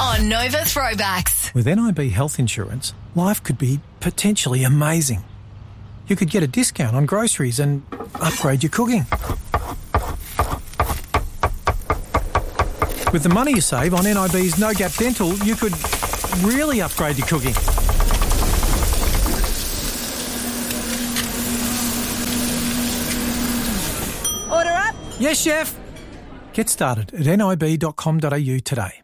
on Nova Throwbacks. With NIB Health Insurance, life could be potentially amazing. You could get a discount on groceries and upgrade your cooking. With the money you save on NIB's No Gap Dental, you could really upgrade your cooking. Order up. Yes, chef. Get started at nib.com.au today.